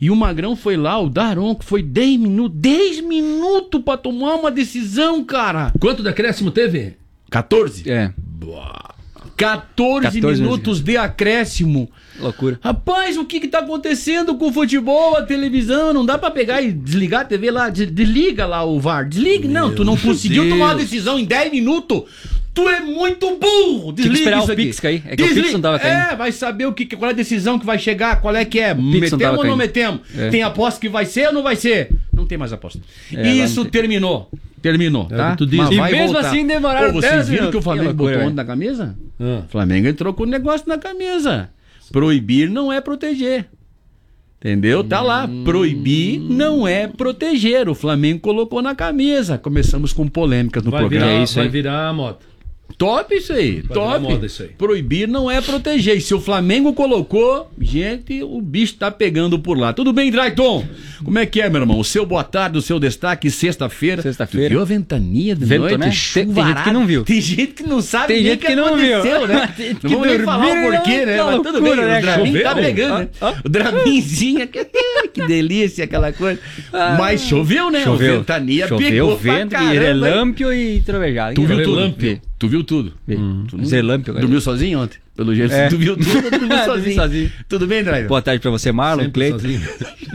E o Magrão foi lá, o Daronco, foi 10 minutos pra tomar uma decisão, cara. Quanto decréscimo teve? 14? É. 14 minutos de acréscimo. Loucura. Rapaz, o que tá acontecendo com o futebol, a televisão? Não dá pra pegar e desligar a TV lá, desliga lá o VAR. Desliga, não, tu não conseguiu tomar uma decisão em 10 minutos. Tu é muito burro. Desliga. Tinha que esperar isso o aqui. Pix cair. É que o Pix não tava caindo. Vai saber qual é a decisão que vai chegar, qual é que é. Metemos ou não metemos? Tem aposta que vai ser ou não vai ser? Não tem mais aposta. Isso terminou. Terminou, tá? Tu diz. Mas E vai mesmo voltar. assim demoraram 10 vocês viram minutos. que o Flamengo Que loucura, botou velho. na camisa? O Flamengo entrou com o negócio na camisa. Proibir não é proteger. Entendeu? Tá lá. Proibir não é proteger. O Flamengo colocou na camisa. Começamos com polêmicas no programa. Vai virar a moda. Top isso aí, Vai virar top. moda isso aí. Proibir não é proteger. E se o Flamengo colocou, gente, o bicho tá pegando por lá. Tudo bem, Drayton? Como é que é, meu irmão? O seu boa tarde, o seu destaque, sexta-feira. Sexta-feira. Tu viu a ventania de Vento, noite? né? Tem gente que não viu. Tem gente que não sabe Tem nem gente que não viu. aconteceu, né? Não vamos nem falar o porquê, né? Mas tudo bem, né, o Dramin choveu? tá pegando, né? O Draminzinho, que delícia aquela coisa. Mas choveu, né? Choveu. A ventania Choveu, pegou pra vento, e caramba, hein? relâmpio e trovejada. Tu viu tudo? Relâmpio. Tu viu tudo? Tu não- Relâmpio. Dormiu sozinho ontem? Pelo jeito, tu viu tudo, dormiu Dormi sozinho. sozinho. Tudo bem, Driver? Boa tarde pra você, Marlon, Sempre Cleiton, sozinho.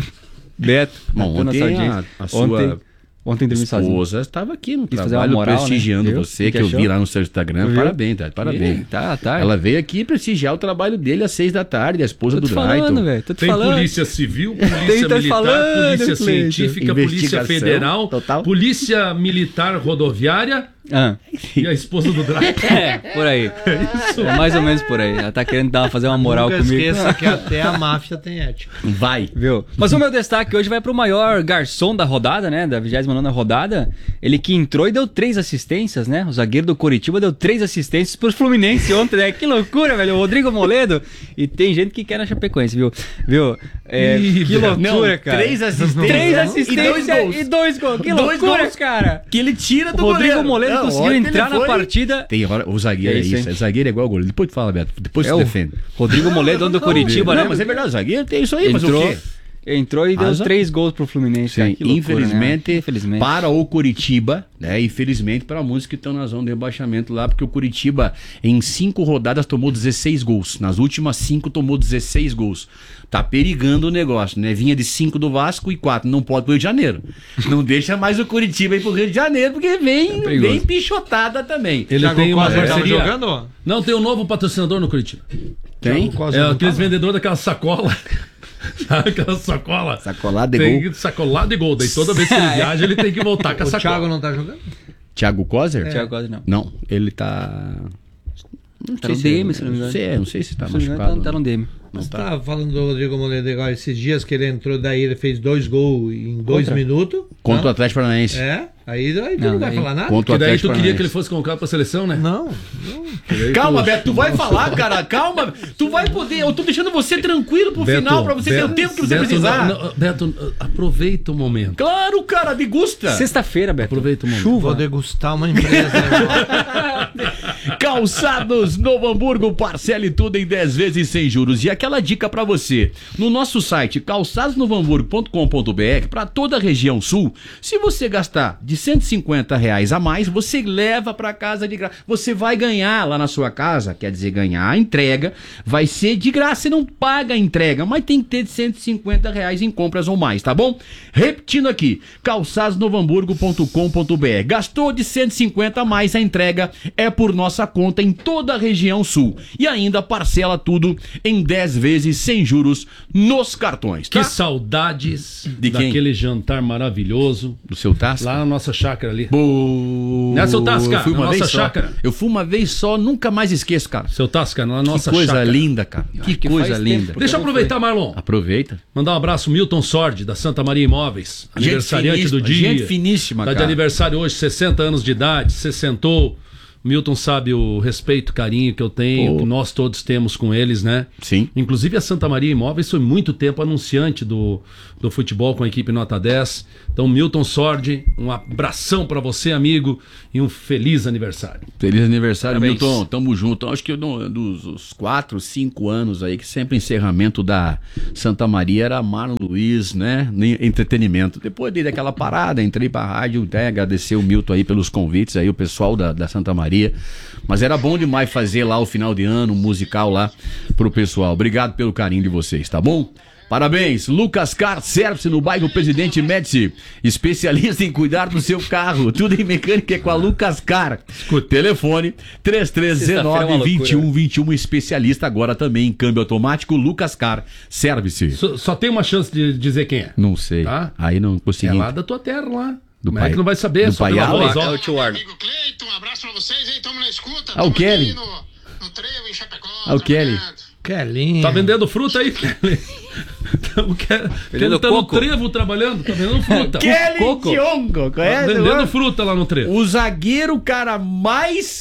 Beto. Bom, Natana ontem Sardinha. a sua Ontem dormi sozinho. esposa estava aqui no Quis fazer uma trabalho moral, né? prestigiando Viu? você, Que que eu achou? vi lá no seu Instagram. Viu? Parabéns, Driver, parabéns. Tá. Ela veio aqui prestigiar o trabalho dele às 6 da tarde, a esposa Tô do te falando, Drayton. velho. Tô te Tem falando. polícia civil, polícia Tô te militar, falando, polícia Cleiton. científica, polícia Investigação federal, total. polícia militar rodoviária Ah, e a esposa do Drayton. por aí. É mais ou menos por aí. Ela tá querendo fazer uma moral Nunca comigo. esqueça que até a máfia tem ética. Vai. Viu? Mas o meu destaque hoje vai pro maior garçom da rodada, né? Da 29ª rodada. Ele que entrou e deu 3 assistências, né? O zagueiro do Coritiba deu 3 assistências pro Fluminense ontem, né? Que loucura, velho. O Rodrigo Moledo. E tem gente que quer na Chapecoense, viu? Que loucura, cara. 3 assistências. 3 assistências e 2 e 2 gols. Que Dois loucura, gols. cara. Que ele tira do O Rodrigo goleiro. Moledo Não, conseguiu ontem entrar ele na foi- partida. Tem hora, o zagueiro É é isso, isso. hein? O zagueiro é igual ao goleiro. Depois tu fala, Beto. Depois tu É o defende. Rodrigo Moledo do Coritiba, né? Não, mas é verdade, o zagueiro tem isso aí, mas o Entrou, quê? entrou e deu Asa. 3 gols pro Fluminense. Sim, cara. Que loucura, infelizmente, né? Infelizmente. para o Coritiba, né? Infelizmente para muitos que estão na zona de rebaixamento lá, porque o Coritiba em 5 rodadas tomou 16 gols. Nas últimas 5 tomou 16 gols. Tá perigando o negócio, né? Vinha de 5 do Vasco e 4. Não pode pro Rio de Janeiro. Não deixa mais o Coritiba ir pro Rio de Janeiro, porque vem pichotada também. Ele Thiago tem uma Costa tava parceria. jogando? Não, tem um novo patrocinador no Curitiba. Tem? É aqueles vendedores daquela sacola. Sabe aquela sacola? Sacolada de Tem gol. sacolada de gol. Daí toda vez que ele viaja, ele tem que voltar com a O sacola. Thiago não tá jogando? Thiago Kozer? Thiago Costa não. Não, ele tá... Não Tá no DM, se não me engano. Não sei se tá Se não me engano, machucado. tá no DM. Você tava falando do Rodrigo Moledo agora, esses dias que ele entrou, daí ele fez 2 gols em 2 minutos. Contra o Não? Atlético Paranaense. Aí tu Não, não vai aí- falar nada? Contra o Que daí Atlético tu queria que ele Paranaense. fosse convocado pra seleção, né? Não. Calma, Beto, tu vai falar, cara, calma. Tu vai poder, eu tô deixando você tranquilo pro final, pra você ter o tempo que você precisar. Beto, aproveita o momento. Claro, cara, degusta. Sexta-feira, Beto. Aproveita o momento. Vou degustar uma empresa agora. Calçados Novo Hamburgo, parcele tudo em 10 vezes sem juros. E aquela dica pra você, no nosso site calçadosnovohamburgo.com.br, pra toda a região sul, se você gastar de R$150 a mais, você leva pra casa de graça. Você vai ganhar lá na sua casa, quer dizer, ganhar a entrega, vai ser de graça, você não paga a entrega, mas tem que ter de R$150 em compras ou mais, tá bom? Repetindo aqui, calçadosnovohamburgo.com.br. Gastou de 150 a mais, a entrega é por nossa conta em toda a região sul. E ainda parcela tudo em 10 vezes sem juros nos cartões, tá? Que saudades De quem? daquele jantar maravilhoso Do seu Tasca? lá na nossa chácara ali. Boa. Né, seu Tasca? Eu fui Na uma nossa vez só. chácara. Eu fui uma vez só, nunca mais esqueço, cara. Seu Tasca, na nossa Que coisa chácara. linda, cara. Que que coisa faz linda. tempo. Deixa eu aproveitar, Marlon. Aproveita. Mandar um abraço, Milton Sordi, da Santa Maria Imóveis. Aniversariante do dia. Gente finíssima, Tá de cara. aniversário hoje, 60 anos de idade, 60. O Milton sabe o respeito, carinho que eu tenho, que nós todos temos com eles, né? Sim. Inclusive a Santa Maria Imóveis foi muito tempo anunciante do futebol com a equipe Nota 10. Então, Milton Sordi, um abração pra você, amigo, e um feliz aniversário. Feliz aniversário, Parabéns. Milton. Tamo junto. Acho que dos 4, 5 anos aí, que sempre o encerramento da Santa Maria era Marlon Luiz, né? Entretenimento. Depois dei aquela parada, entrei pra rádio, até agradecer o Milton aí pelos convites, aí o pessoal da Santa Maria. Mas era bom demais fazer lá o final de ano, um musical lá pro pessoal. Obrigado pelo carinho de vocês, tá bom? Parabéns, Lucas Car Service no bairro Presidente Médici, especialista em cuidar do seu carro, tudo em mecânica é com a Lucas Car. Telefone 3319-2121, especialista agora também em câmbio automático, Lucas Car Service. Só tem uma chance de dizer quem é. Não sei, Tá. Aí não consegui. É lá da tua terra, lá. Do Como é pai- que não vai saber? do Só pela Paial? voz, É ó. o tio Arno. Amigo Cleiton, um abraço pra vocês aí, tamo na escuta. Ah, o tamo Kelly. aqui no trevo em Chapecó. Ah, o Kelly. trabalhando. Que lindo. Tá vendendo fruta aí, Kelly? Vendendo Tá no coco. trevo trabalhando, tá vendendo fruta. Kelly Coco. Diongo, Tá conhece? vendendo fruta lá no trevo. O zagueiro, cara, mais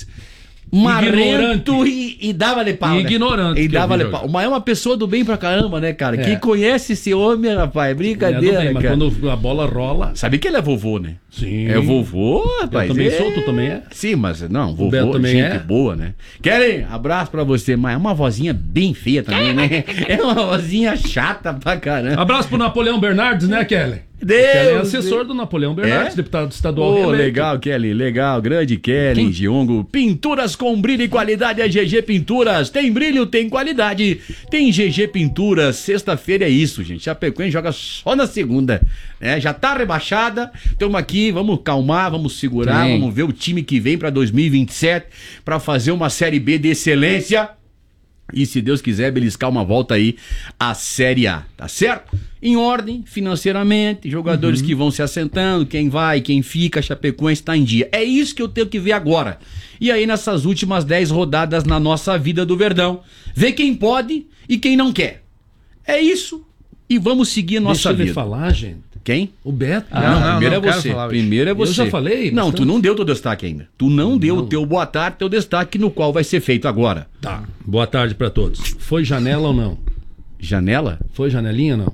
marrento e dava-lhe pau. né? Ignorante E que eu dava-lhe vi pau. jogar. Mas é uma pessoa do bem pra caramba, né, cara? É. Quem conhece esse homem, rapaz, É, brincadeira, do bem, mas cara. quando a bola rola. Sabe que ele é vovô, né? Sim. É vovô, rapaz. Eu também é... sou, tu também é? Sim, mas não, vovô, Beto também gente é? boa, né? Kelly, abraço pra você, mas é uma vozinha bem feia também, né? É uma vozinha chata pra caramba. Abraço pro Napoleão Bernardes, né, Kelly? Deus, Kelly é assessor do Napoleão Bernardes, É? deputado estadual. Ô, reeleito. legal, Kelly, legal, grande Kelly, Diongo. Pinturas com brilho e qualidade é GG Pinturas. Tem brilho, tem qualidade, tem GG Pinturas. Sexta-feira é isso, gente. Chapecoense joga só na segunda, né? Já tá rebaixada, estamos aqui, vamos calmar, vamos segurar, Sim. vamos ver o time que vem pra 2027 pra fazer uma Série B de excelência. E se Deus quiser, beliscar uma volta aí à Série A, tá certo? Em ordem, financeiramente, jogadores que vão se assentando, quem vai, quem fica, Chapecoense tá em dia. É isso que eu tenho que ver agora. E aí nessas últimas 10 rodadas na nossa vida do Verdão, ver quem pode e quem não quer. É isso. E vamos seguir a nossa Deixa ele vida. falar, gente. Quem? O Beto. Não, primeiro não é quero você. falar hoje. Primeiro é você. já falei Não, bastante. tu não deu teu destaque ainda. Tu não deu o teu boa tarde, teu destaque no qual vai ser feito agora. Tá. Boa tarde pra todos. Foi janela ou não? Janela? Foi janelinha ou não?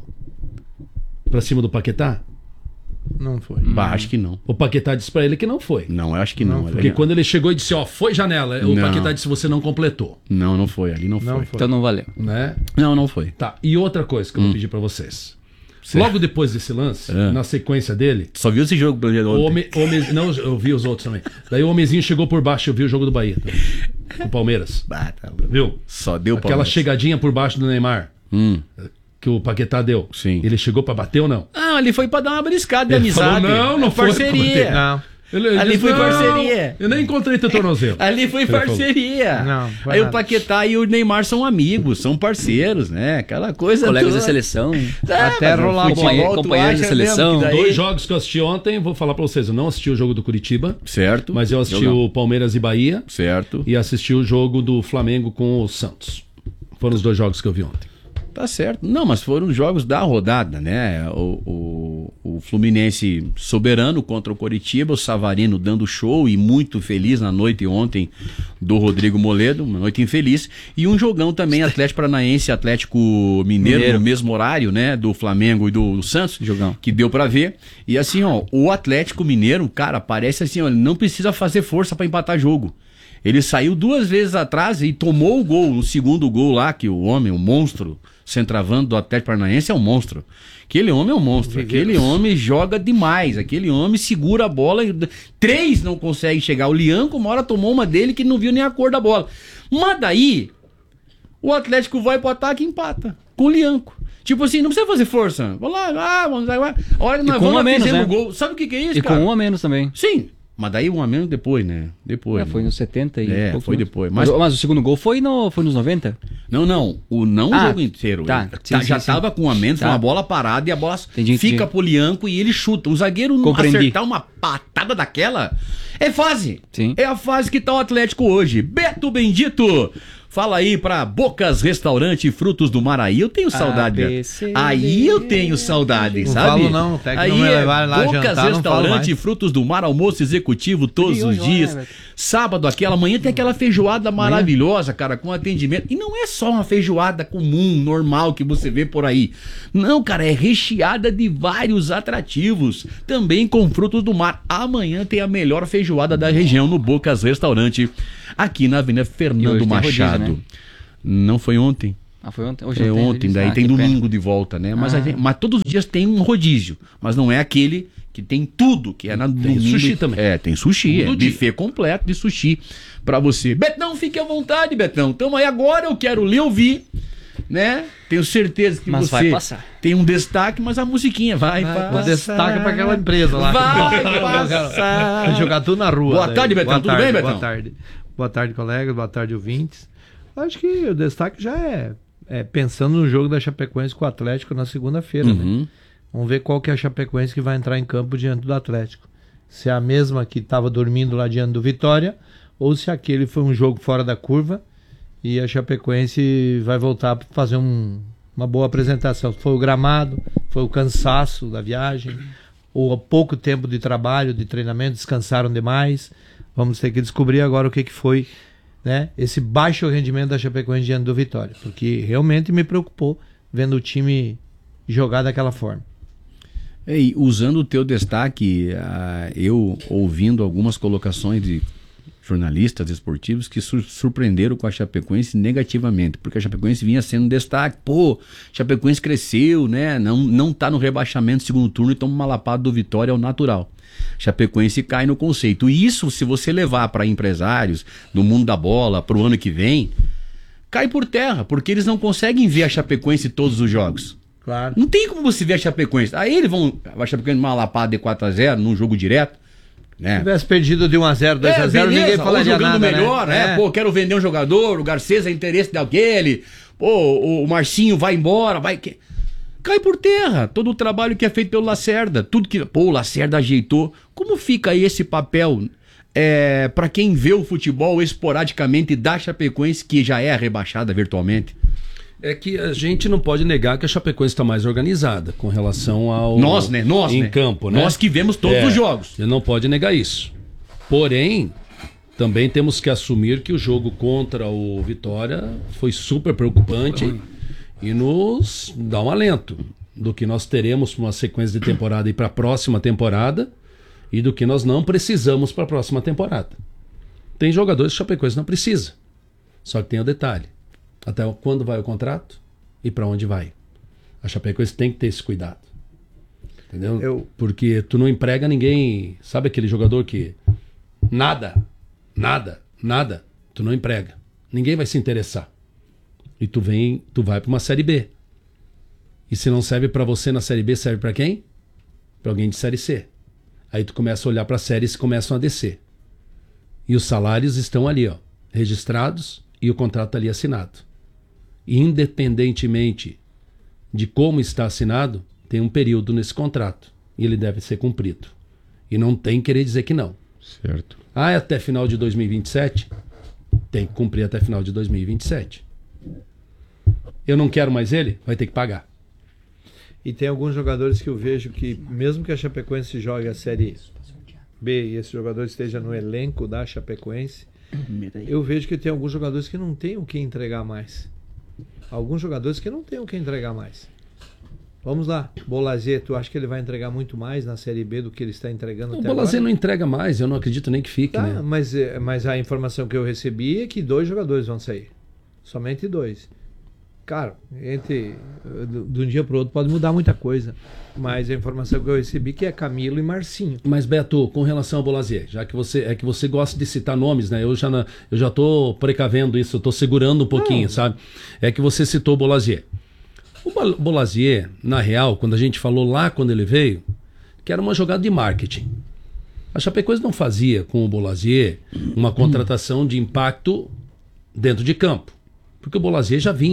Pra cima do Paquetá? Não foi. Bah, acho que não. O Paquetá disse pra ele que não foi. Não, eu acho que não. Porque quando ele chegou e disse, ó, foi janela, o Não. Paquetá disse, você não completou, Não, não foi. Ali não foi. Não foi. Então não valeu. né? Não, não foi. Tá, e outra coisa que eu vou pedir pra vocês. Logo depois desse lance, na sequência dele, Só viu esse jogo do ontem. não, eu vi os outros também. Daí o homenzinho chegou por baixo, eu vi o jogo do Bahia também, com o Palmeiras, Bah, tá louco. viu? Só deu Aquela Palmeiras. chegadinha por baixo do Neymar, que o Paquetá deu. Sim. Ele chegou pra bater ou não? Ah, ali foi pra dar uma briscada de Ele amizade. falou, não foi pra parceria. bater. Não. Ele Ali disse, foi "Não, parceria." Eu nem encontrei teu tornozelo. Ali foi Ele falou. parceria. Não, foi Aí o nada. Paquetá e o Neymar são amigos, são parceiros, né? Aquela coisa Colegas toda. da seleção. Até rolar um companheiros da seleção. Dois jogos que eu assisti ontem, vou falar pra vocês. Eu não assisti o jogo do Curitiba, Certo. mas eu assisti Jogão. o Palmeiras e Bahia Certo. e assisti o jogo do Flamengo com o Santos. Foram os dois jogos que eu vi ontem. Tá certo. Não, mas foram os jogos da rodada, né? O Fluminense soberano contra o Coritiba, o Savarino dando show e muito feliz na noite ontem do Rodrigo Moledo, uma noite infeliz. E um jogão também, Atlético Paranaense, Atlético Mineiro, no mesmo horário, né? Do Flamengo e do Santos. Jogão. Que deu pra ver. E assim, ó, o Atlético Mineiro, cara, parece assim, ó, ele não precisa fazer força pra empatar jogo. Ele saiu 2 vezes atrás e tomou o gol, o segundo gol lá, que o homem, o monstro, centroavante do Atlético Paranaense é um monstro. Aquele homem é um monstro. Aquele homem joga demais. Aquele homem segura a bola. 3 não consegue chegar. O Lianco, uma hora tomou uma dele que não viu nem a cor da bola. Mas daí, o Atlético vai pro ataque e empata. Com o Lianco. Tipo assim, não precisa fazer força. Vamos lá, vamos lá. A hora que nós com vamos um a lá, menos, fizemos né? o gol. Sabe o que é isso, E cara? com um a menos também. Sim. Mas daí um a menos depois, né? Depois. Foi nos 70 e É, poucos foi minutos. depois. Mas Mas o segundo gol foi nos 90? Não. O Ah, jogo inteiro. tá. Ele Sim, já sim. tava com a menos, Tá. uma bola parada e a bola Entendi. fica pro Lianco e ele chuta. Um zagueiro não Compreendi. acertar uma patada daquela é fase. Sim. É a fase que tá o Atlético hoje. Beto Bendito, Fala aí pra Bocas Restaurante e Frutos do Mar. Aí eu tenho saudade, Beto. Aí eu tenho saudade, Não sabe? falo não, até que aí não me levaram lá Bocas jantar, não falo Restaurante e mais. Frutos do Mar, almoço executivo todos os dias. Sábado aquela, amanhã tem aquela feijoada maravilhosa, cara, com atendimento. E não é só uma feijoada comum, normal que você vê por aí. Não, cara, é recheada de vários atrativos, também com frutos do mar. Amanhã tem a melhor feijoada da região no Bocas Restaurante, aqui na Avenida Fernando tem Machado. rodízio, né? Não foi ontem? Ah, foi ontem? Hoje É não tem ontem, rodízio. daí tem que domingo pena. de volta, né? Mas todos os dias tem um rodízio, mas não é aquele que tem tudo, que é na Tem domingo. sushi também. É, tem sushi, Todo é dia. buffet completo de sushi pra você. Betão, fique à vontade, Betão. Então aí agora eu quero lhe ouvir, né? Tenho certeza que Mas você vai passar. tem um destaque, mas a musiquinha vai passar. O destaque pra aquela empresa lá. Vai passar. Vai jogar tudo na rua. Boa daí. tarde, Betão. Boa Tudo tarde, bem, Betão? Boa tarde. Boa tarde, colegas. Boa tarde, ouvintes. Acho que o destaque já é pensando no jogo da Chapecoense com o Atlético na segunda-feira, né? Uhum. Vamos ver qual que é a Chapecoense que vai entrar em campo diante do Atlético. Se é a mesma que estava dormindo lá diante do Vitória, ou se aquele foi um jogo fora da curva e a Chapecoense vai voltar para fazer uma boa apresentação. Foi o gramado, foi o cansaço da viagem, ou pouco tempo de trabalho, de treinamento, descansaram demais. Vamos ter que descobrir agora o que foi, né, esse baixo rendimento da Chapecoense diante do Vitória, porque realmente me preocupou vendo o time jogar daquela forma. E usando o teu destaque, eu ouvindo algumas colocações de jornalistas esportivos que surpreenderam com a Chapecoense negativamente, porque a Chapecoense vinha sendo destaque. Pô, Chapecoense cresceu, né? Não tá no rebaixamento segundo turno e toma uma lapada do Vitória ao natural. Chapecoense cai no conceito. E isso, se você levar para empresários do mundo da bola para o ano que vem, cai por terra, porque eles não conseguem ver a Chapecoense todos os jogos. Claro. Não tem como você ver a Chapecoense. Aí eles vão. A Chapecoense uma lapada de 4-0 num jogo direto. Né? Se tivesse perdido de 1-0, 2-0, ninguém ou falaria jogando nada, melhor, né? É. Pô, quero vender um jogador, o Garcês é interesse daquele. Pô, o Marcinho vai embora, cai por terra. Todo o trabalho que é feito pelo Lacerda, tudo que. Pô, o Lacerda ajeitou. Como fica aí esse papel para quem vê o futebol esporadicamente da Chapecoense, que já é rebaixada virtualmente? É que a gente não pode negar que a Chapecoense está mais organizada com relação ao... Nós, né? em campo, né? Nós que vemos todos os jogos. Você não pode negar isso. Porém, também temos que assumir que o jogo contra o Vitória foi super preocupante e nos dá um alento do que nós teremos para uma sequência de temporada e para a próxima temporada e do que nós não precisamos para a próxima temporada. Tem jogadores que a Chapecoense não precisa. Só que tem o detalhe. Até quando vai o contrato e para onde vai? A Chapecoense tem que ter esse cuidado. Entendeu? Porque tu não emprega ninguém. Sabe aquele jogador que nada, tu não emprega. Ninguém vai se interessar. E tu vai para uma Série B. E se não serve para você na Série B, serve para quem? Para alguém de Série C. Aí tu começa a olhar para as séries que começam a descer. E os salários estão ali, ó, registrados e o contrato ali assinado. Independentemente de como está assinado, tem um período nesse contrato e ele deve ser cumprido. E não tem que querer dizer que não. Certo. É até final de 2027? Tem que cumprir até final de 2027. Eu não quero mais ele? Vai ter que pagar. E tem alguns jogadores que eu vejo que, mesmo que a Chapecoense jogue a Série B e esse jogador esteja no elenco da Chapecoense, eu vejo que tem alguns jogadores que não têm o que entregar mais. Alguns jogadores que não têm o que entregar mais. Vamos lá, Bolazier, tu acha que ele vai entregar muito mais na Série B do que ele está entregando até O Bolazier agora? não entrega mais, eu não acredito nem que fique, Tá, né? mas a informação que eu recebi é que 2 jogadores vão sair. Somente 2. Cara, de um dia para o outro pode mudar muita coisa. Mas a informação que eu recebi é que é Camilo e Marcinho. Mas Beto, com relação ao Bolazier, já que você gosta de citar nomes, né? Eu já tô precavendo isso, eu tô segurando um pouquinho, sabe? É que você citou o Bolazier. O Bolazier, na real, quando a gente falou lá quando ele veio, que era uma jogada de marketing. A Chapecoense não fazia com o Bolazier uma contratação de impacto dentro de campo. Porque o Bolazier já vinha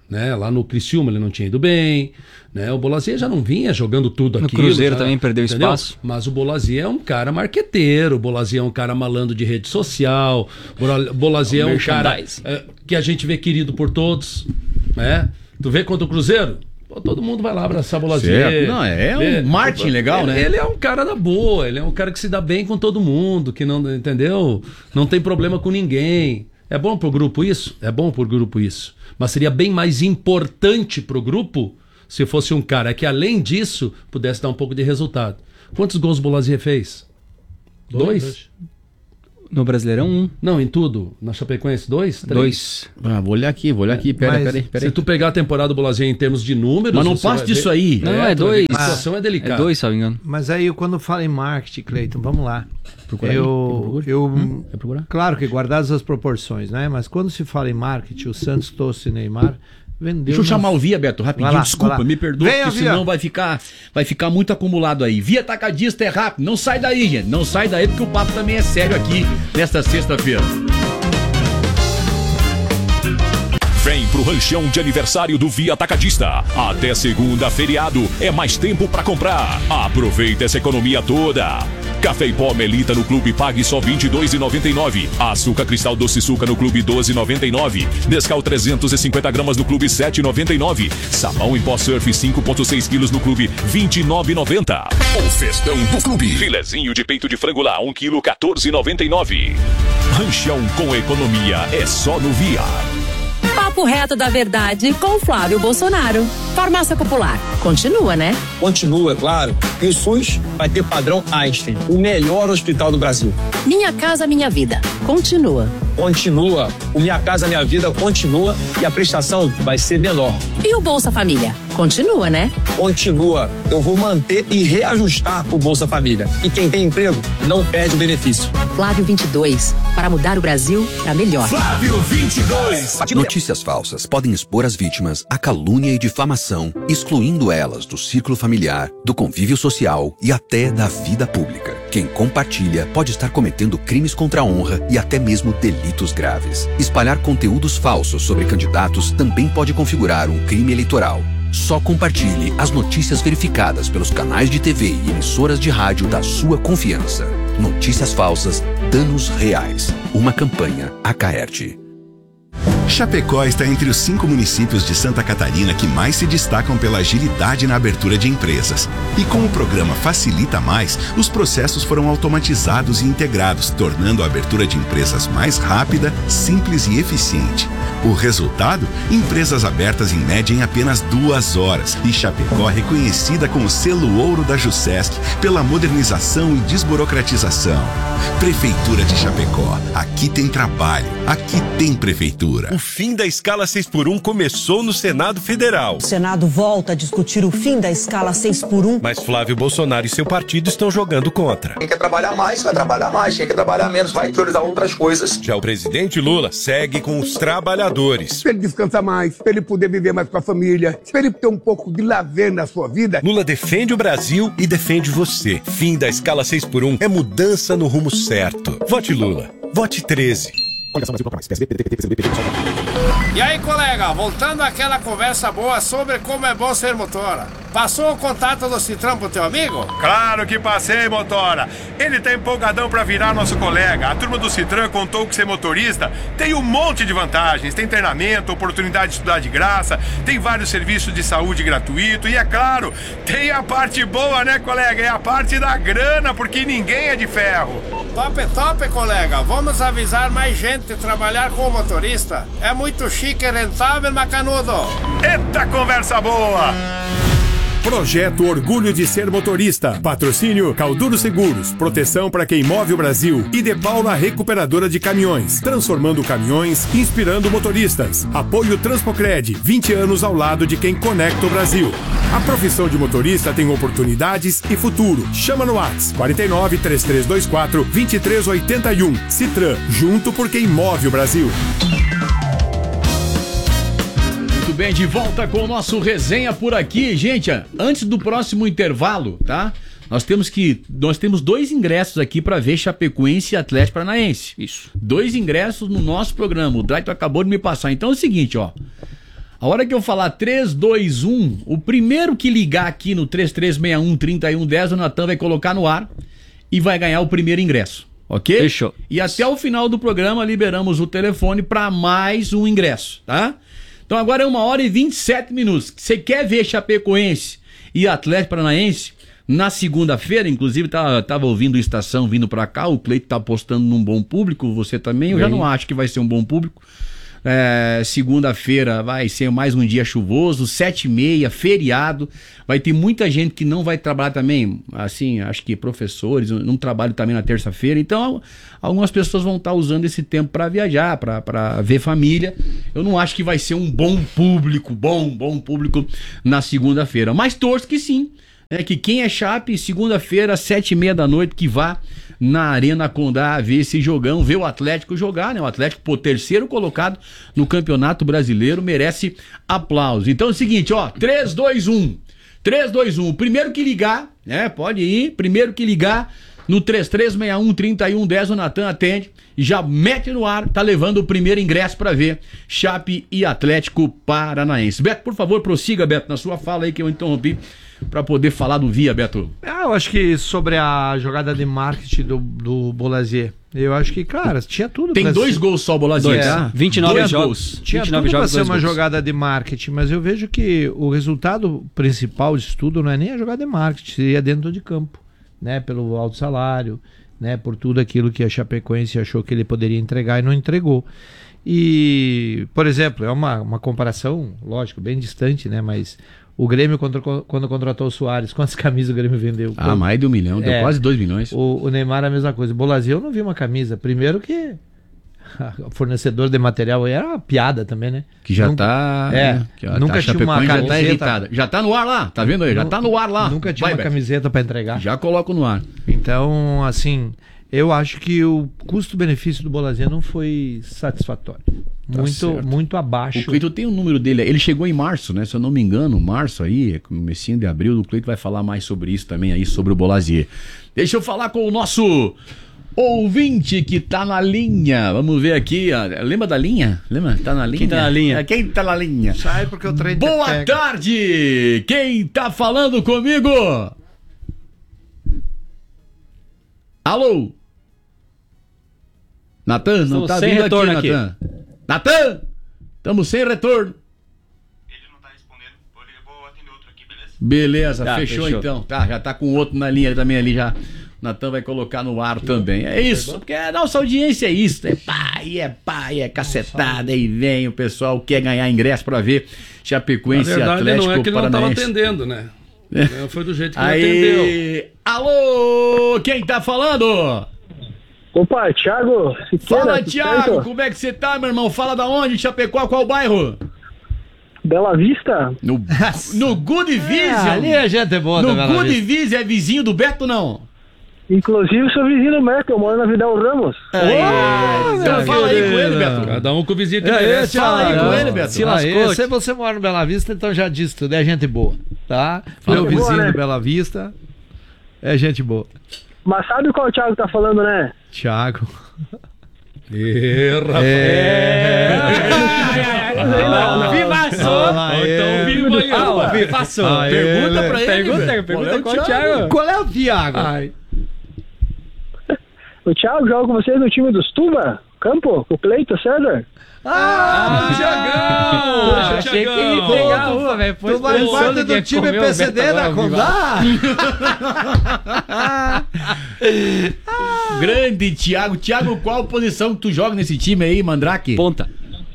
né? Lá no Criciúma ele não tinha ido bem, né? O Bolassie já não vinha jogando tudo No aquilo. Cruzeiro já, também perdeu entendeu? espaço. Mas o Bolassie é um cara marqueteiro, o Bolassie é um cara malandro de rede social, o Bolassie é um cara Merchandise. que a gente vê querido por todos, né? Tu vê contra o Cruzeiro? Pô, todo mundo vai lá abraçar o Bolassie. Certo. Não, é um marketing legal, né? Ele é um cara da boa, ele é um cara que se dá bem com todo mundo, que não, entendeu? Não tem problema com ninguém. É bom pro grupo isso? É bom pro grupo isso. Mas seria bem mais importante pro grupo se fosse um cara que, além disso, pudesse dar um pouco de resultado. Quantos gols o Bolassie fez? 2? No Brasileirão, 1. Não, em tudo. Na Chapecoense, 2? 2. Vou olhar aqui. Peraí. Se tu pegar a temporada do Bolassie em termos de números... Mas não você passa vai disso ver- aí. Não, é 2. A situação é delicada. É 2, se eu não me engano. Mas aí, quando fala em marketing, Cleiton, vamos lá. Procura aí. Quer procurar? Claro que guardadas as proporções, né? Mas quando se fala em marketing, o Santos, Tosso e Neymar vendeu... Deixa eu chamar o Via, Beto, rapidinho. Vai lá, Desculpa, vai lá. me perdoa, Venha, porque Via. senão vai ficar muito acumulado aí. Via Atacadista é rápido. Não sai daí, gente. Não sai daí, porque o papo também é sério aqui nesta sexta-feira. Vem pro ranchão de aniversário do Via Atacadista. Até segunda, feriado, é mais tempo pra comprar. Aproveita essa economia toda. Café em pó Melita no clube pague só R$ 22,99. Açúcar Cristal Doce Suca no clube R$ 12,99. Nescau 350 gramas no clube R$ 7,99. Sabão em pó Surf 5,6 quilos no clube R$ 29,90. O festão do clube. Filezinho de peito de frango lá 1 quilo R$ 14,99. Ranchão com economia é só no Via. Papo reto da verdade com Flávio Bolsonaro. Farmácia Popular. Continua, né? Continua, claro. E o SUS vai ter padrão Einstein, o melhor hospital do Brasil. Minha Casa Minha Vida. Continua. Continua. O Minha Casa Minha Vida continua e a prestação vai ser menor. E o Bolsa Família? Continua, né? Continua. Eu vou manter e reajustar o Bolsa Família. E quem tem emprego não perde o benefício. Flávio 22. Para mudar o Brasil para melhor. Flávio 22. Notícias falsas podem expor as vítimas à calúnia e difamação, excluindo elas do círculo familiar, do convívio social e até da vida pública. Quem compartilha pode estar cometendo crimes contra a honra e até mesmo delitos graves. Espalhar conteúdos falsos sobre candidatos também pode configurar um crime eleitoral. Só compartilhe as notícias verificadas pelos canais de TV e emissoras de rádio da sua confiança. Notícias falsas, danos reais. Uma campanha Acaerte. Chapecó está entre os 5 municípios de Santa Catarina que mais se destacam pela agilidade na abertura de empresas. E com o programa Facilita Mais, os processos foram automatizados e integrados, tornando a abertura de empresas mais rápida, simples e eficiente. O resultado? Empresas abertas em média em apenas 2 horas. E Chapecó reconhecida com o selo ouro da Jusesc pela modernização e desburocratização. Prefeitura de Chapecó. Aqui tem trabalho. Aqui tem prefeitura. O fim da escala 6x1 começou no Senado Federal. O Senado volta a discutir o fim da escala 6x1. Mas Flávio Bolsonaro e seu partido estão jogando contra. Quem quer trabalhar mais, vai trabalhar mais. Quem quer trabalhar menos, vai priorizar outras coisas. Já o presidente Lula segue com os trabalhadores. Pra ele descansar mais, pra ele poder viver mais com a família, pra ele ter um pouco de lazer na sua vida. Lula defende o Brasil e defende você. Fim da escala 6x1 é mudança no rumo certo. Vote Lula. Vote 13. E aí, colega, voltando àquela conversa boa sobre como é bom ser motora. Passou o contato do Citran pro teu amigo? Claro que passei, motora. Ele tá empolgadão pra virar nosso colega. A turma do Citran contou que ser motorista tem um monte de vantagens. Tem treinamento, oportunidade de estudar de graça, tem vários serviços de saúde gratuito e, é claro, tem a parte boa, né, colega? É a parte da grana, porque ninguém é de ferro. Top, colega. Vamos avisar mais gente de trabalhar com motorista. É muito chique e rentável, macanudo. Eita conversa boa! Projeto Orgulho de Ser Motorista. Patrocínio Calduro Seguros. Proteção para quem move o Brasil. E De Paula Recuperadora de Caminhões. Transformando caminhões, inspirando motoristas. Apoio Transpocred. 20 anos ao lado de quem conecta o Brasil. A profissão de motorista tem oportunidades e futuro. Chama no WhatsApp 49 3324 2381. Citran. Junto por quem move o Brasil. Muito bem, de volta com o nosso resenha por aqui. Gente, antes do próximo intervalo, tá? Nós temos 2 ingressos aqui para ver Chapecoense e Atlético Paranaense. Isso. 2 ingressos no nosso programa. O Draito acabou de me passar. Então é o seguinte, ó. A hora que eu falar 3, 2, 1, o primeiro que ligar aqui no 3361-3110, o Natan vai colocar no ar e vai ganhar o primeiro ingresso, ok? Fechou. E até o final do programa liberamos o telefone para mais um ingresso, tá? Então agora é 1h27. Você quer ver Chapecoense e Atlético Paranaense na segunda-feira? Inclusive tava ouvindo Estação vindo pra cá, o Cleito tá apostando num bom público, você também, eu já não acho que vai ser um bom público. Segunda-feira vai ser mais um dia chuvoso, 7h30, feriado, vai ter muita gente que não vai trabalhar também, assim, acho que professores, não trabalham também na terça-feira, então algumas pessoas vão estar usando esse tempo para viajar, para ver família. Eu não acho que vai ser um bom público, bom público na segunda-feira, mas torço que sim, que quem é Chape, segunda-feira, 7h30, que vá na Arena Condá ver esse jogão, ver o Atlético jogar, né? O Atlético, pô, terceiro colocado no Campeonato Brasileiro, merece aplauso. Então é o seguinte, ó, 3, 2, 1. O primeiro que ligar, né? Pode ir, primeiro que ligar no 3361-3110, o Natan atende e já mete no ar, tá levando o primeiro ingresso pra ver Chape e Atlético Paranaense. Beto, por favor, prossiga, Beto, na sua fala aí que eu interrompi pra poder falar do Via, Beto. Eu acho que sobre a jogada de marketing do Bolazier, eu acho que, cara, tinha tudo. Tem 2 gols só o Bolazier, tá? 29 jogos. Tinha 29 tudo jogos, pra ser 2 uma gols. jogada de marketing, mas eu vejo que o resultado principal disso tudo não é nem a jogada de marketing, seria dentro de campo, né? Pelo alto salário, né? Por tudo aquilo que a Chapecoense achou que ele poderia entregar e não entregou. E, por exemplo, é uma comparação, lógico, bem distante, né? Mas o Grêmio, quando contratou o Soares, quantas camisas o Grêmio vendeu? Mais de 1 milhão, deu quase 2 milhões. O Neymar a mesma coisa. O Bolazier eu não vi uma camisa. Primeiro que o fornecedor de material era uma piada também, né? Que já tá... nunca tinha uma camiseta. Já tá irritada. Já tá no ar lá, tá vendo aí? Já tá no ar lá. Nunca tinha uma camiseta pra entregar. Já coloco no ar. Então, assim, eu acho que o custo-benefício do Bolazier não foi satisfatório. Muito abaixo. O Cleito tem o número dele, ele chegou em março, né? Se eu não me engano, março aí, comecinho de abril, o Cleito vai falar mais sobre isso também aí, sobre o Bolazier. Deixa eu falar com o nosso ouvinte que tá na linha. Vamos ver aqui, ó. Lembra da linha? Lembra? Tá na linha? Quem tá na linha? Quem tá na linha? Sai porque o trem Boa tarde! Quem tá falando comigo? Alô? Natan, não tá sem vindo retorno aqui, Natan. Natan! Estamos sem retorno. Ele não tá respondendo, vou atender outro aqui, beleza? Beleza, Tá, fechou fechou. então. Tá, já tá com outro na linha também ali já. Natan vai colocar no ar também. É isso, porque a nossa audiência é isso. É pai, é cacetada. E vem o pessoal quer ganhar ingresso pra ver Chapecoense e Na verdade, Atlético não é que ele não tava Paranaense. atendendo, né? Foi do jeito que ele atendeu. Aí, alô, quem tá falando? Opa, Thiago Siqueira. Fala, tudo Thiago, certo? como é que você tá, meu irmão? Fala da onde, Chapecó, qual bairro? Bela Vista? No Good Vision. ali a gente é boa, No da Bela Good Vista. Vision, é vizinho do Beto, não? Inclusive, sou vizinho do Beto, eu moro na Vidal Ramos. Então fala aí com ele, Beto. Cada um com o vizinho que É, merece. Fala aí com ele, Beto. Se lascou. Se você mora no Bela Vista, então já disse tudo. É gente boa, tá? Meu Boa, vizinho né? do Bela Vista é gente boa. Mas sabe qual o Thiago tá falando, né? Thiago. Vivaçou! Então, viva aí. Vivaçou! Pergunta pra ele. Pergunta qual é o Thiago? Qual é o Thiago? O Thiago joga com vocês no time dos Tuba? Campo? Com o Cleito, César? Thiagão! Achei que ele ia pegar a uva, velho. Tu vai parte do time PCD da Condá? Grande Thiago. Thiago, qual posição que tu joga nesse time aí, Mandrake? Ponta.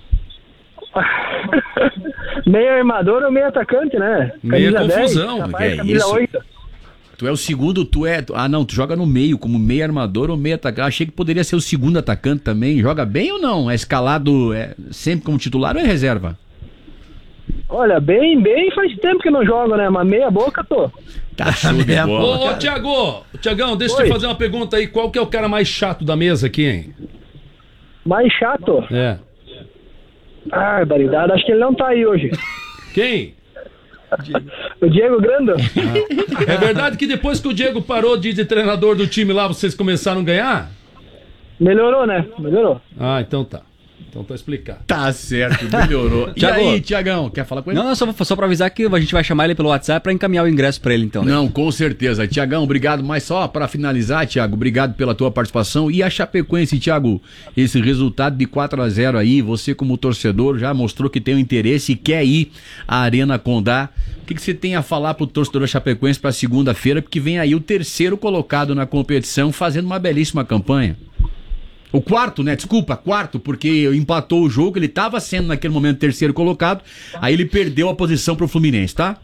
Meio armador ou meio atacante, né? Meia Camisa confusão. 10, capaz, Que é camisa isso? 8. Tu é o segundo, tu joga no meio, como meio armador ou meio atacante. Achei que poderia ser o segundo atacante também. Joga bem ou não? É escalado sempre como titular ou é reserva? Olha, bem faz tempo que não jogo, né? Mas meia boca tô. Tá show de bola. Ô, Thiagão, deixa eu te fazer uma pergunta aí. Qual que é o cara mais chato da mesa aqui, hein? Mais chato? É. Ah, barbaridade. Acho que ele não tá aí hoje. Quem? O Diego Grando? É verdade que depois que o Diego parou de treinador do time lá, vocês começaram a ganhar? Melhorou, né? Melhorou. Ah, então tá. Então tá explicado. Tá certo, melhorou. E Thiago, aí, Tiagão, quer falar com ele? Não, só pra avisar que a gente vai chamar ele pelo WhatsApp pra encaminhar o ingresso pra ele, então. Né? Não, com certeza. Tiagão, obrigado. Mas só pra finalizar, Thiago, obrigado pela tua participação. E a Chapecoense, Thiago, esse resultado de 4-0 aí, você como torcedor já mostrou que tem um interesse e quer ir à Arena Condá. O que você tem a falar pro torcedor da Chapecoense pra segunda-feira? Porque vem aí o terceiro colocado na competição fazendo uma belíssima campanha. O quarto, né? Desculpa, quarto, porque empatou o jogo, ele estava sendo naquele momento terceiro colocado, aí ele perdeu a posição pro Fluminense, tá?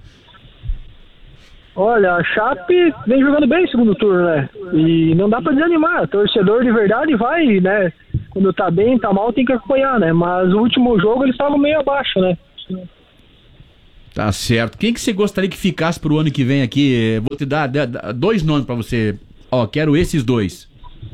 Olha, a Chape vem jogando bem no segundo turno, né? E não dá pra desanimar. Torcedor de verdade vai, né? Quando tá bem, tá mal, tem que acompanhar, né? Mas o último jogo eles estavam meio abaixo, né? Tá certo. Quem que você gostaria que ficasse pro ano que vem aqui? Vou te dar 2 nomes pra você. Ó, quero esses 2.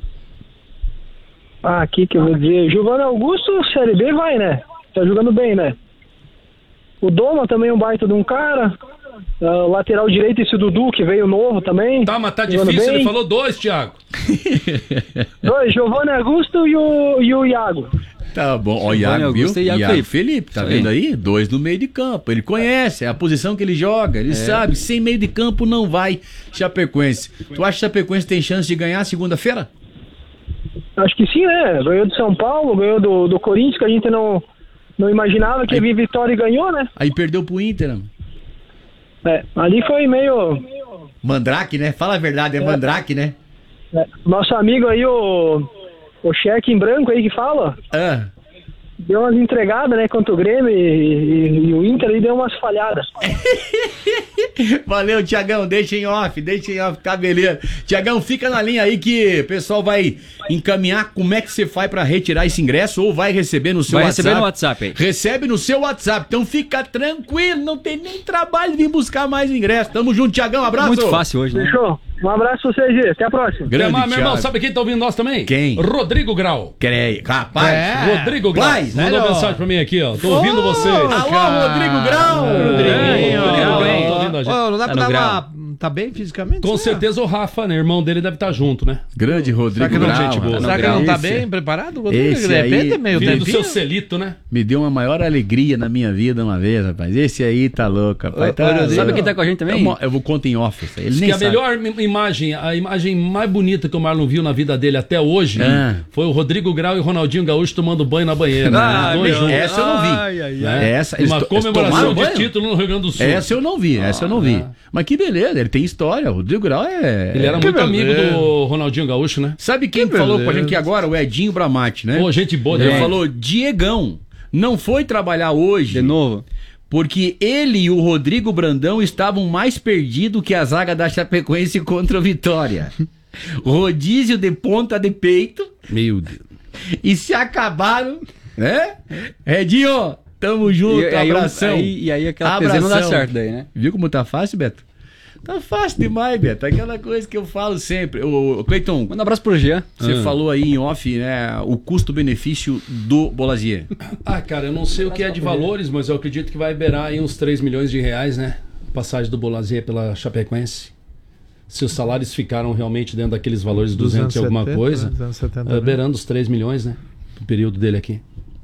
Ah, aqui que eu vou dizer. Giovanni Augusto, Série B vai, né? Tá jogando bem, né? O Doma também é um baita de um cara. Lateral direito, esse Dudu, que veio novo também. Tá, mas tá difícil, bem. ele falou 2, Thiago. 2, Giovanni Augusto e o Iago. Tá bom, ó, Iago, viu? Iago Felipe, tá vendo aí? 2 no meio de campo. Ele conhece, é a posição que ele joga, ele sabe, sem meio de campo não vai Chapecoense. Tu acha que Chapecoense tem chance de ganhar segunda-feira? Acho que sim, né? Ganhou do São Paulo, ganhou do Corinthians, que a gente não imaginava que ia vir vitória e ganhou, né? Aí perdeu pro Inter, né? Ali foi meio... Mandrake, né? Fala a verdade, é Mandrake, né? Nosso amigo aí, o cheque em branco aí que fala, deu umas entregadas, né, contra o Grêmio e o Inter aí deu umas falhadas. Valeu, Tiagão, deixa em off, tá beleza. Tiagão, fica na linha aí que o pessoal vai encaminhar como é que você faz pra retirar esse ingresso ou vai receber no seu WhatsApp. Vai receber no WhatsApp aí. Recebe no seu WhatsApp, então fica tranquilo, não tem nem trabalho de vir buscar mais ingresso. Tamo junto, Tiagão, abraço. Muito fácil hoje, né? Fechou. Um abraço pra vocês, Gê. Até a próxima. Grande, meu irmão, sabe quem tá ouvindo nós também? Quem? Rodrigo Grau. Rapaz. Rodrigo Grau. Mandou mensagem pra mim aqui, ó. Tô ouvindo vocês. Alô, Rodrigo Grau. Não dá pra dar uma... Tá bem fisicamente? Com certeza o Rafa, né? Irmão dele deve estar junto, né? Grande Rodrigo Grau. Será que não tá bem preparado? Esse de repente aí, meio filho do seu Celito, né? Me deu uma maior alegria na minha vida uma vez, rapaz. Esse aí tá louco, rapaz. Sabe quem tá com a gente também? Eu vou contar em off. Ele Diz nem que sabe. a melhor imagem, a imagem mais bonita que o Marlon viu na vida dele até hoje foi o Rodrigo Grau e o Ronaldinho Gaúcho tomando banho na banheira. Essa eu não vi. Uma comemoração de título no Rio Grande do Sul. Essa eu não vi, Mas que beleza, ele tem história. O Rodrigo Grau Ele era muito amigo do Ronaldinho Gaúcho, né? Sabe quem falou com a gente aqui agora? O Edinho Bramati, né? Pô, gente boa. Ele falou, Diegão, não foi trabalhar hoje. De novo. Porque ele e o Rodrigo Brandão estavam mais perdidos que a zaga da Chapecoense contra o Vitória. Rodízio de ponta de peito. Meu Deus. E se acabaram, né? Edinho, tamo junto, abração. E aí aquela coisa não dá certo daí, né? Viu como tá fácil, Beto? Tá fácil demais, Beto. Aquela coisa que eu falo sempre. Ô, Cleiton, manda um abraço pro Jean. Você falou aí em off, né? O custo-benefício do Bolazier. Cara, eu não sei o que é de valores, mas eu acredito que vai beirar aí uns 3 milhões de reais, né? Passagem do Bolazier pela Chapecoense. Se os salários ficaram realmente dentro daqueles valores, 200 e alguma coisa, beirando os 3 milhões, né? O período dele aqui.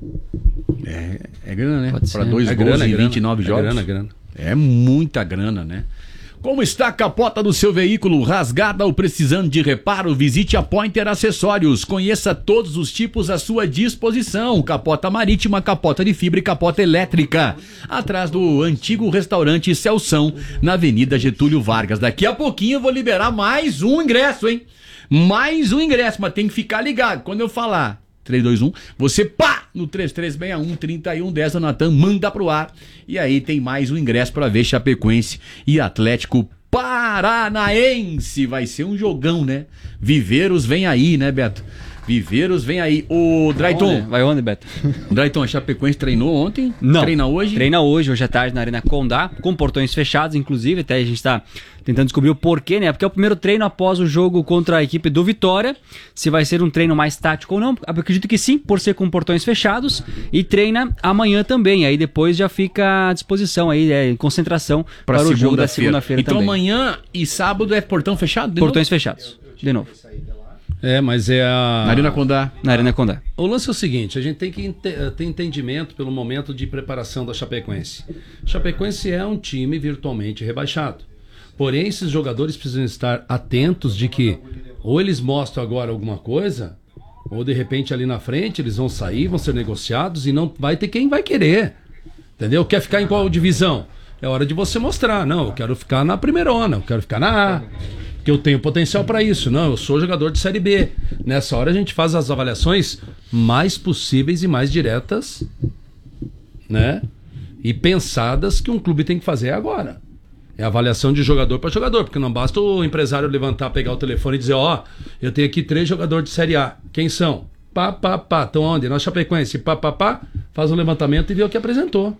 É grana, né? Para 2 gols em 29 jogos. É grana. É muita grana, né? Como está a capota do seu veículo, rasgada ou precisando de reparo? Visite a Pointer Acessórios. Conheça todos os tipos à sua disposição. Capota marítima, capota de fibra e capota elétrica. Atrás do antigo restaurante Celção, na Avenida Getúlio Vargas. Daqui a pouquinho eu vou liberar mais um ingresso, hein? Mais um ingresso, mas tem que ficar ligado. Quando eu falar 3, 2, 1, você pá! No 3361-3110, o Natan manda pro ar. E aí tem mais um ingresso para ver Chapecoense e Atlético Paranaense. Vai ser um jogão, né? Viveiros vem aí, né, Beto? Viveiros vem aí. O Drayton. Vai onde, Beto? Drayton, a Chapecoense treinou ontem? Não. Treina hoje? Treina hoje à tarde na Arena Condá, com portões fechados, inclusive. Até a gente tá tentando descobrir o porquê, né? Porque é o primeiro treino após o jogo contra a equipe do Vitória. Se vai ser um treino mais tático ou não. Eu acredito que sim, por ser com portões fechados. E treina amanhã também. Aí depois já fica à disposição aí, em concentração para o jogo da segunda-feira então, também. Então amanhã e sábado é portão fechado? Portões fechados, de novo. Mas é a... Na Arena Condá. Na Arena Condá. O lance é o seguinte, a gente tem que ter entendimento pelo momento de preparação da Chapecoense. Chapecoense é um time virtualmente rebaixado. Porém, esses jogadores precisam estar atentos de que ou eles mostram agora alguma coisa, ou de repente ali na frente eles vão sair, vão ser negociados e não vai ter quem vai querer. Entendeu? Quer ficar em qual divisão? É hora de você mostrar. Não, eu quero ficar na primeirona, eu quero ficar na A. Porque eu tenho potencial para isso. Não, eu sou jogador de Série B. Nessa hora a gente faz as avaliações mais possíveis e mais diretas, né? E pensadas que um clube tem que fazer agora. É avaliação de jogador para jogador, porque não basta o empresário levantar, pegar o telefone e dizer, eu tenho aqui 3 jogadores de Série A. Quem são? Pá. Estão onde? Na Chapecoense. Pá. Faz um levantamento e vê o que apresentou.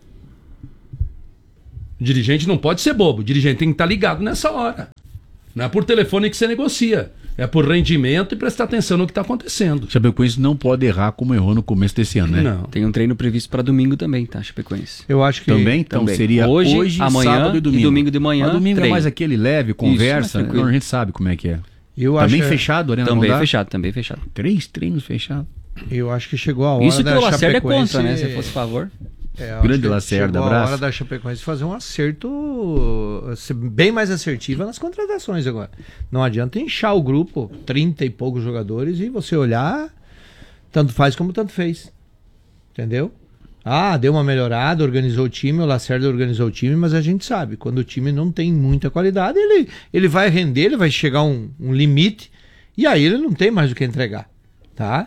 O dirigente não pode ser bobo. O dirigente tem que estar ligado nessa hora. Não é por telefone que você negocia. É por rendimento e prestar atenção no que está acontecendo. Chapecoense não pode errar como errou no começo desse ano, né? Não. Tem um treino previsto para domingo também, tá, Chapecoense? Eu acho que... Também? Então seria hoje amanhã, sábado e domingo de manhã. Mas domingo treino. é mais aquele leve, conversa. Isso, a gente sabe como é que é. Também fechado, Arena Também Condá? também fechado. 3 treinos fechados. Eu acho que chegou a hora Isso que da o Lacerda é Chapecoense... contra, né? Se fosse a favor. Grande Lacerda, abraço. abraço. A hora da Chapecoense fazer um acerto, ser bem mais assertiva nas contratações agora. Não adianta inchar o grupo, 30 e poucos jogadores, e você olhar, tanto faz como tanto fez. Entendeu? Deu uma melhorada, organizou o time, o Lacerda organizou o time, mas a gente sabe, quando o time não tem muita qualidade, ele vai render, ele vai chegar a um limite, e aí ele não tem mais o que entregar. Tá?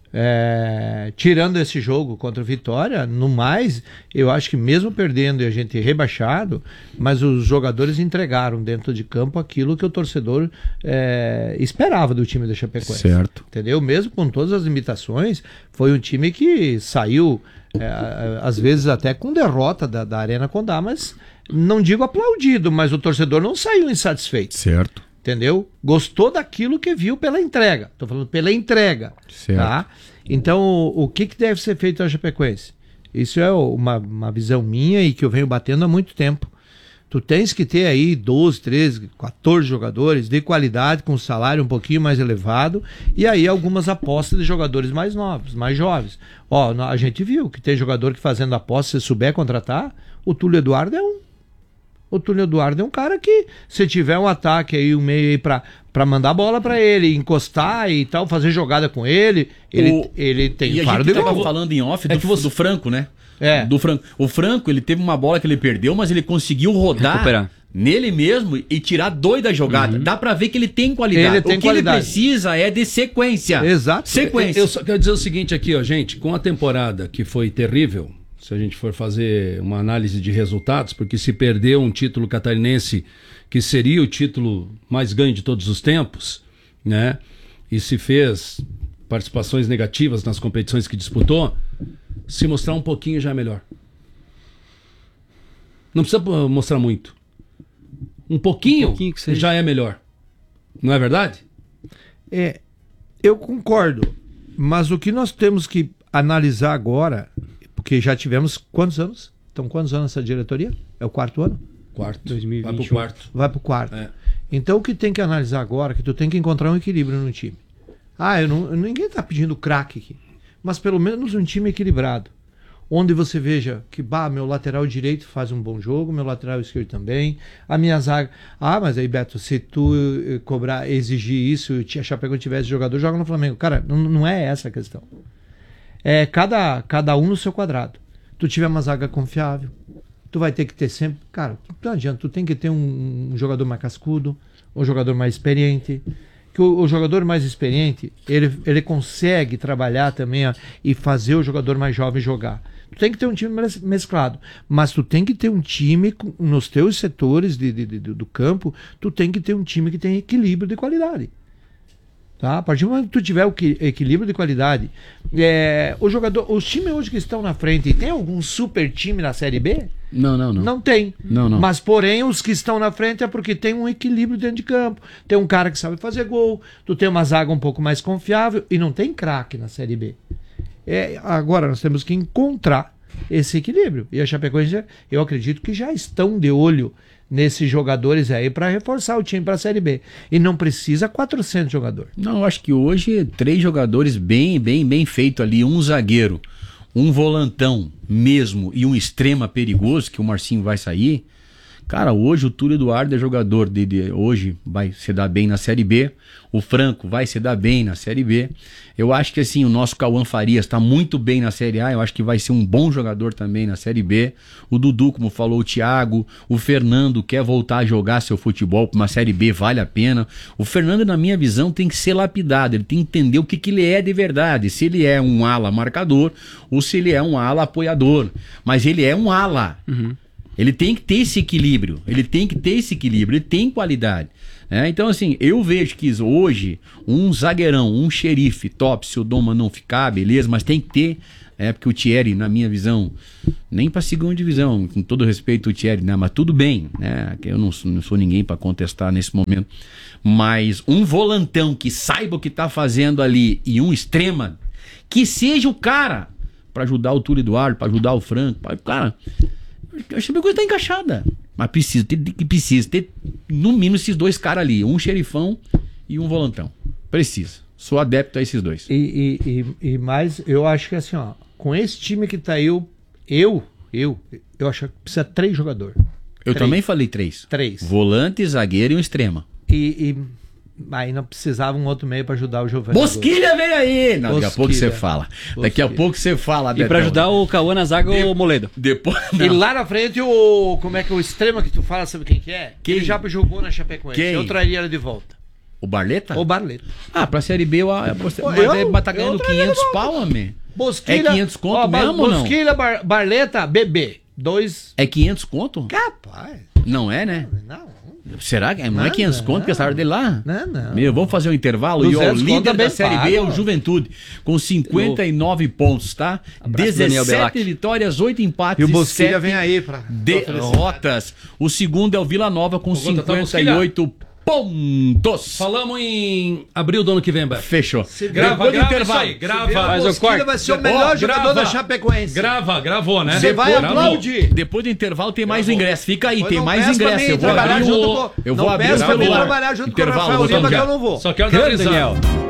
Tirando esse jogo contra o Vitória, no mais, eu acho que mesmo perdendo e a gente rebaixado, mas os jogadores entregaram dentro de campo aquilo que o torcedor esperava do time da Chapecoense. Certo. Entendeu? Mesmo com todas as limitações, foi um time que saiu, às vezes até com derrota da Arena Condá, mas não digo aplaudido, mas o torcedor não saiu insatisfeito. Certo. Entendeu? Gostou daquilo que viu pela entrega. Estou falando pela entrega. Certo. Tá? Então, o que deve ser feito na Chapecoense? Isso é uma visão minha e que eu venho batendo há muito tempo. Tu tens que ter aí 12, 13, 14 jogadores de qualidade, com salário um pouquinho mais elevado, e aí algumas apostas de jogadores mais novos, mais jovens. A gente viu que tem jogador que fazendo aposta, se souber contratar, o Túlio Eduardo é um. O Túlio Eduardo é um cara que, se tiver um ataque aí, um meio aí pra mandar bola pra ele, encostar e tal, fazer jogada com ele, ele tem faro de gol. Falando em off do Franco, né? Do Franco. O Franco, ele teve uma bola que ele perdeu, mas ele conseguiu rodar nele mesmo e tirar 2 da jogada. Dá pra ver que ele tem qualidade. Ele precisa é de sequência. Exato. Sequência. Eu só quero dizer o seguinte aqui, gente, com a temporada que foi terrível, se a gente for fazer uma análise de resultados, porque se perdeu um título catarinense que seria o título mais ganho de todos os tempos, né? E se fez participações negativas nas competições que disputou, se mostrar um pouquinho já é melhor. Não precisa mostrar muito. Um pouquinho que já é melhor. Não é verdade? Eu concordo, mas o que nós temos que analisar agora, porque já tivemos quantos anos? Então, quantos anos essa diretoria? É o 4º ano? 4º. 2021. Vai pro 4º. Vai pro 4º. Então, o que tem que analisar agora é que tu tem que encontrar um equilíbrio no time. Ninguém tá pedindo craque aqui, mas pelo menos um time equilibrado. Onde você veja que, meu lateral direito faz um bom jogo, meu lateral esquerdo também, a minha zaga... mas aí, Beto, se tu exigir isso, a Chapecoense tivesse jogador, joga no Flamengo. Cara, não é essa a questão. É cada um no seu quadrado. Tu tiver uma zaga confiável, tu vai ter que ter sempre... Cara, não adianta, tu tem que ter um jogador mais cascudo, um jogador mais experiente. Que o jogador mais experiente, ele consegue trabalhar também e fazer o jogador mais jovem jogar. Tu tem que ter um time mesclado, mas tu tem que ter um time nos teus setores do campo, tu tem que ter um time que tem equilíbrio de qualidade. Tá? A partir do momento que tu tiver o equilíbrio de qualidade, os times hoje que estão na frente, tem algum super time na Série B? Não. Não tem. Não. Mas, porém, os que estão na frente é porque tem um equilíbrio dentro de campo. Tem um cara que sabe fazer gol, tu tem uma zaga um pouco mais confiável e não tem craque na Série B. Agora nós temos que encontrar esse equilíbrio. E a Chapecoense, eu acredito que já estão de olho nesses jogadores aí para reforçar o time para a Série B. E não precisa 400 jogadores. Não, eu acho que hoje 3 jogadores bem feito ali, um zagueiro, um volantão mesmo e um extrema perigoso, que o Marcinho vai sair. Cara, hoje o Túlio Eduardo é jogador hoje vai se dar bem na Série B, o Franco vai se dar bem na Série B. Eu acho que assim, o nosso Cauã Farias está muito bem na Série A, eu acho que vai ser um bom jogador também na Série B. O Dudu, como falou o Thiago, o Fernando quer voltar a jogar seu futebol para uma Série B, vale a pena. O Fernando, na minha visão, tem que ser lapidado, ele tem que entender o que ele é de verdade, se ele é um ala marcador ou se ele é um ala apoiador, mas ele é um ala. Ele tem que ter esse equilíbrio, ele tem qualidade. Então, assim, eu vejo que hoje um zagueirão, um xerife top, se o Doma não ficar, beleza, mas tem que ter, porque o Thierry, na minha visão, nem para segunda divisão, com todo respeito ao Thierry, né? Mas tudo bem, né? Eu não sou ninguém para contestar nesse momento, mas um volantão que saiba o que tá fazendo ali e um extrema, que seja o cara para ajudar o Túlio Eduardo, para ajudar o Franco, cara. A Chapecoense tá encaixada. Mas precisa ter no mínimo esses 2 caras ali. Um xerifão e um volantão. Precisa. Sou adepto a esses 2. E mais, eu acho que assim, ó, com esse time que tá eu acho que precisa 3 jogadores. Eu também falei 3. 3. Volante, zagueiro e um extrema. E aí não precisava um outro meio para ajudar o Giovanni. Bosquilha vem aí! Não, daqui a pouco você fala. Daqui a pouco você fala, Betão. E para ajudar o Cauã na zaga, o Moledo. Depois, e lá na frente como é que o extrema que tu fala, sabe quem que é? Quem? Ele já jogou na Chapecoense. Eu traria ele de volta. O Barleta? O Barleta. Pra Série B, mas tá ganhando 500 pau, homem. Bosquilha. É 500 conto mesmo ou não? Bosquilha, Barleta, BB. 2. É 500 conto? Capaz. Não é, né? Não. Será que não é 500 conto que é a salário dele lá? Não. Meu, vamos fazer um intervalo. E o líder da Série B é o Juventude, com 59 pontos, tá? 17 vitórias, 8 empates e o Bosquilha vem aí pra derrotas. O segundo é o Vila Nova, com 58 pontos. Falamos em abril do ano que vem, Beto. Fechou. Grava isso aí. Mas o Bosquilha vai ser o melhor jogador da Chapecoense. Gravou, né? Você vai aplaudir. Depois do intervalo tem mais ingresso. Fica aí, tem mais ingresso. Eu vou abrir o celular. Trabalhar junto com o Rafael Lima, que eu não vou. Só quero dar risada.